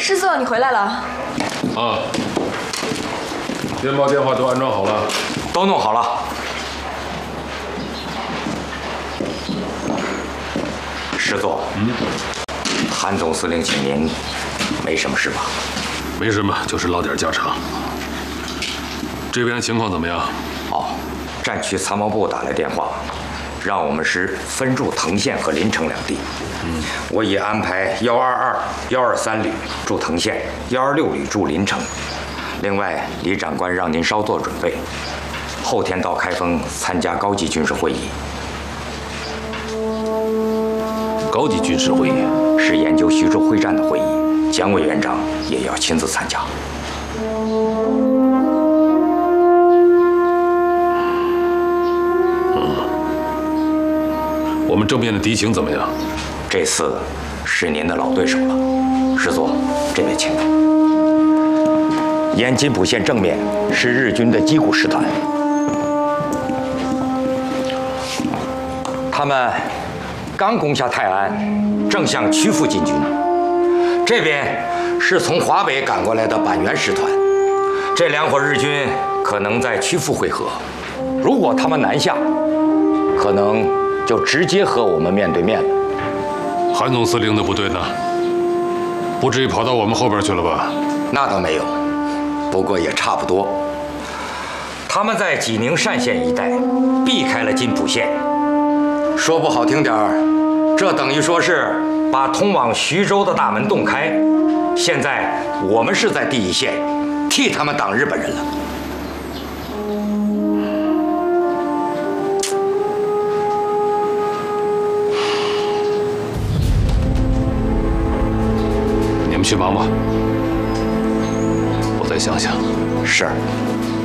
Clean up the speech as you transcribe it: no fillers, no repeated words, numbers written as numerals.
师座，你回来了。 啊，电报电话都安装好了， 都弄好了。师座，韩总司令请您，没什么事吧？ 没什么，就是唠点家常。这边情况怎么样？ 哦，战区参谋部打来电话，让我们师分驻藤县和临城两地。我已安排122、123旅驻藤县，126旅驻临城。另外，李长官让您稍作准备，后天到开封参加高级军事会议。 高级军事会议是研究徐州会战的会议，蒋委员长也要亲自参加。 我们正面的敌情怎么样？ 这次是您的老对手了，师座，这边请。沿津浦线正面是日军的矶谷师团，他们刚攻下泰安，正向曲阜进军。这边是从华北赶过来的板垣师团，这两伙日军可能在曲阜会合。如果他们南下，可能就直接和我们面对面了。 韩总司令的部队呢？不至于跑到我们后边去了吧？ 那倒没有，不过也差不多。他们在济宁单县一带避开了津浦线，说不好听点儿，这等于说是把通往徐州的大门洞开。现在我们是在第一线，替他们挡日本人了。 你们去忙吧，我再想想。 是。